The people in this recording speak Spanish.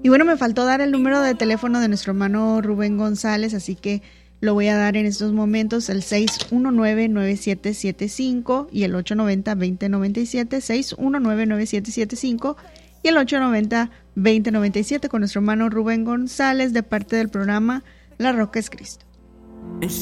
Y bueno, me faltó dar el número de teléfono de nuestro hermano Rubén González, así que lo voy a dar en estos momentos, el 619-9775 y el 890-2097, 619-9775 y el 890-2097 con nuestro hermano Rubén González de parte del programa La Roca es Cristo.